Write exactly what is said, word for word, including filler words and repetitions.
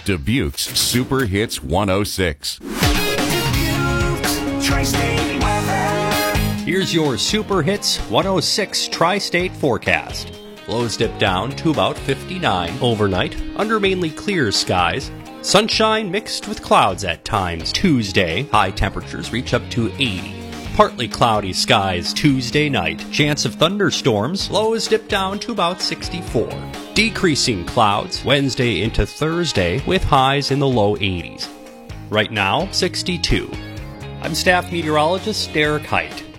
Dubuque's Super Hits one oh six. Dubuque, Tri-State weather. Here's your Super Hits one oh six Tri-State forecast. Lows dip down to about fifty-nine overnight, under mainly clear skies. Sunshine mixed with clouds at times Tuesday. High temperatures reach up to eighty. Partly cloudy skies Tuesday night. Chance of thunderstorms. Lows dip down to about sixty-four. Decreasing clouds Wednesday into Thursday with highs in the low eighties. Right now, sixty-two. I'm staff meteorologist Derek Height.